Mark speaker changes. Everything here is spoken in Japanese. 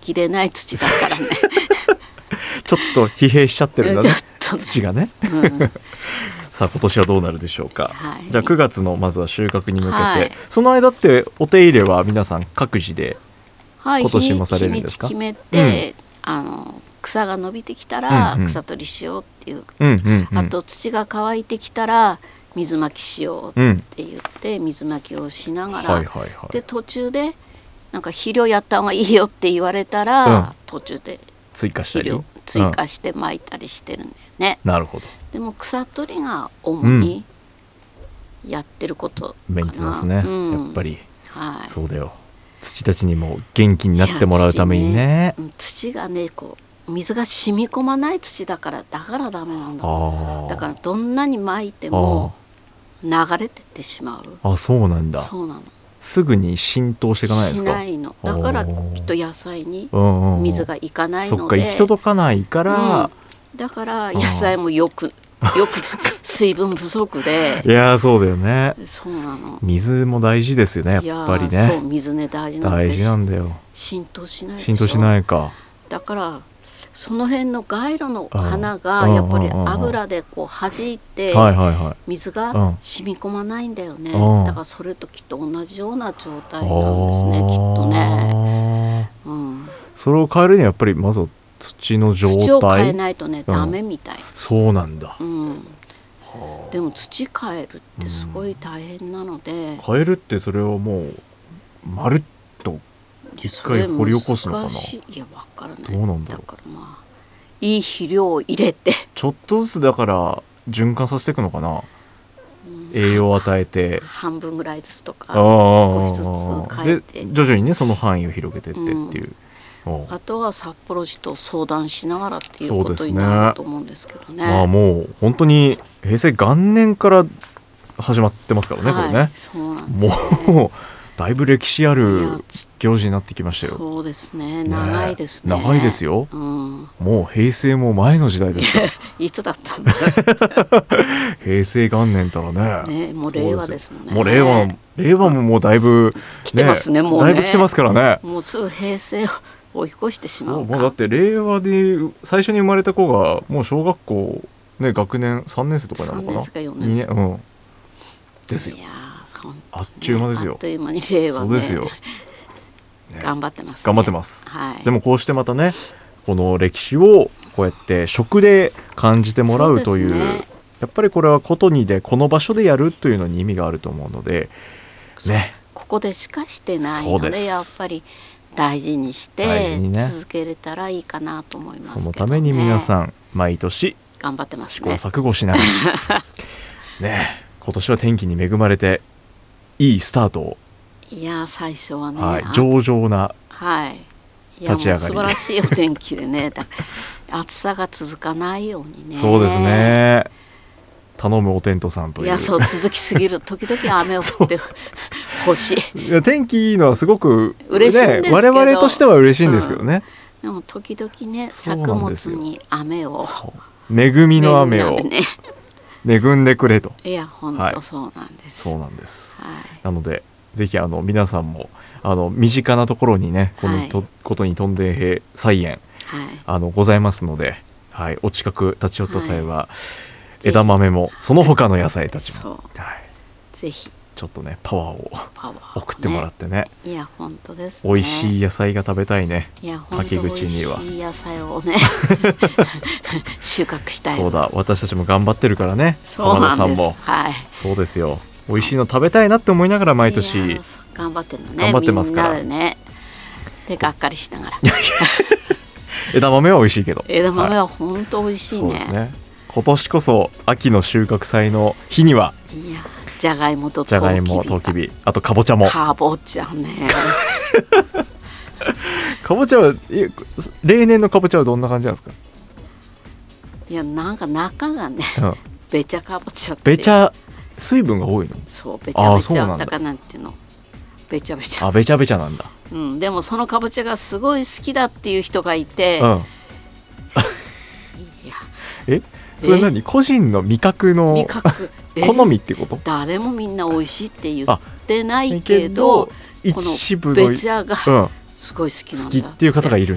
Speaker 1: きれない土だからね
Speaker 2: ちょっと疲弊しちゃってるんだね
Speaker 1: ちょっと
Speaker 2: 土がね、さあ今年はどうなるでしょうか、
Speaker 1: はい、
Speaker 2: じゃあ9月のまずは収穫に向けて、
Speaker 1: はい、
Speaker 2: その間ってお手入れは皆さん各自で今年もされるんですか？
Speaker 1: 日にち決めて、草が伸びてきたら草取りしようっていう、あと土が乾いてきたら水まきしようって言って水まきをしながら、で途中でなんか肥料やった方がいいよって言われたら、途中で
Speaker 2: 追加したり
Speaker 1: 肥料追加して撒いたりしてるんだよね、
Speaker 2: なるほど。
Speaker 1: でも草取りが主にやってることかな、
Speaker 2: メンテナンスね、やっぱり、
Speaker 1: はい、
Speaker 2: そうだよ。土たちにも元気になってもらうためにね、
Speaker 1: 土がねこう水が染み込まない土だからダメなんだ。だからどんなに撒いても流れてってしまう。
Speaker 2: そうなんだ。
Speaker 1: そうなの。
Speaker 2: すぐに浸透していかないですか？
Speaker 1: しないの。だからきっと野菜に水がいかないので、
Speaker 2: そっか、行き届かないから、
Speaker 1: だから野菜もよく水分不足で
Speaker 2: いやそうだよね。
Speaker 1: そうなの。
Speaker 2: 水も大事ですよね、やっぱりね。
Speaker 1: そう、水ね大事
Speaker 2: なんだよ。
Speaker 1: 浸透しないでしょ。
Speaker 2: 浸透しないか。だ
Speaker 1: からその辺の街路の花がやっぱり油でこう弾いて水が染み込まないんだよね。だからそれときっと同じような状態なんですね、きっとね。
Speaker 2: それを変えるにはやっぱりまず土の状態、
Speaker 1: 土を変えないとねダメみたい。
Speaker 2: そうなんだ。
Speaker 1: でも土変えるってすごい大変なので、
Speaker 2: 変えるってそれをもうまるっと一回掘り起こすのかな。
Speaker 1: いや分からない。
Speaker 2: どうなんだろう。
Speaker 1: だからいい肥料を入れて
Speaker 2: ちょっとずつだから循環させていくのかな、栄養を与えて
Speaker 1: 半分ぐらいずつとか少しずつ変えて、
Speaker 2: で徐々にねその範囲を広げていってっていう、
Speaker 1: あとは札幌市と相談しながらっていうことになると思うんですけどね。
Speaker 2: もう本当に平成元年から始まってますからね、これね。
Speaker 1: そうなんですね。
Speaker 2: もうだいぶ歴史ある行事になってきましたよ。
Speaker 1: そうですね、長いですね。
Speaker 2: 長いですよ、もう平成も前の時代ですから
Speaker 1: いつだったんだ
Speaker 2: 平成元年たら ね
Speaker 1: もう令和ですもんね。
Speaker 2: もう令和ももうだいぶ、
Speaker 1: 来てますね、もうね。
Speaker 2: だいぶ来てますからね。
Speaker 1: もうすぐ平成を追い越してしまうか。
Speaker 2: もうだって令和で最初に生まれた子がもう小学校、ね、学年3年生とかなのかな。3年生か4年生、ですよ。いやあっちゅう間ですよ。
Speaker 1: あっという間に令和ね。
Speaker 2: そうですよ、
Speaker 1: 頑張ってますね。
Speaker 2: 頑張ってます、でもこうしてまたねこの歴史をこうやって食で感じてもらうという、やっぱりこれはことにでこの場所でやるというのに意味があると思うのでね、
Speaker 1: ここでしかしてないのでやっぱり大事にして続けれたらいいかなと思いますけどね。
Speaker 2: そのために皆さん毎年
Speaker 1: 頑張ってます
Speaker 2: 試行錯誤しながらね、今年は天気に恵まれていいスタートを、
Speaker 1: いや最初はね、
Speaker 2: 上々な
Speaker 1: 立ち上がり、素晴らしいお天気でね暑さが続かないようにね。
Speaker 2: そうですね、頼むおテントさんという。
Speaker 1: いやそう続きすぎる時々雨を降ってほしい。
Speaker 2: いや天気いいのはすごく
Speaker 1: 嬉しいんですけど、
Speaker 2: 我々としては嬉しいんですけどね、
Speaker 1: でも時々ね作物に雨を
Speaker 2: 恵みの雨を恵んでくれと。
Speaker 1: いや本当そうなんです、
Speaker 2: そうなんです、なのでぜひ皆さんも身近なところにねこのことにとんでん兵菜園、ございますので、お近く立ち寄った際は、枝豆もその他の野菜たちも、
Speaker 1: ぜひ
Speaker 2: ちょっとねパワーを送ってもらってね。
Speaker 1: いや本当ですね。
Speaker 2: 美味しい野菜が食べたいね。
Speaker 1: いや本当美味しい野菜をね収穫したい。
Speaker 2: そうだ、私たちも頑張ってるからね。
Speaker 1: そうなんです。
Speaker 2: 浜田さんも、そうですよ。美味しいの食べたいなって思いながら毎年
Speaker 1: 頑張ってるのね。
Speaker 2: 頑張ってますから。
Speaker 1: みんなでね。でがっかりしながら。
Speaker 2: 枝豆は美味しいけど。
Speaker 1: 枝豆は本当美味しいね。
Speaker 2: そうですね。今年こそ秋の収穫祭の日には。
Speaker 1: いや。じゃがいもと
Speaker 2: トウキビ、あとかぼちゃも。
Speaker 1: かぼちゃね。
Speaker 2: かぼちゃは例年のかぼちゃはどんな感じなんですか？
Speaker 1: いやなんか中がね、べちゃかぼちゃって。
Speaker 2: べちゃ水分が多いの？
Speaker 1: そうべちゃべちゃだからなんていうの。べちゃべちゃ。
Speaker 2: べちゃべちゃなんだ。
Speaker 1: でもそのかぼちゃがすごい好きだっていう人がいて。
Speaker 2: いや。それ何？個人の味覚の好みってこと？
Speaker 1: 誰もみんな美味しいって言ってないけど、
Speaker 2: 一部の
Speaker 1: べちゃがすごい好きなんだ。
Speaker 2: 好きっていう方がいる